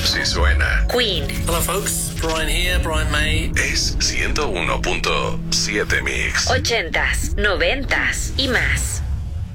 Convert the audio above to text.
Si suena. Queen. Hello folks, Brian here, Brian May. Es 101.7 Mix. 80s, 90s y más.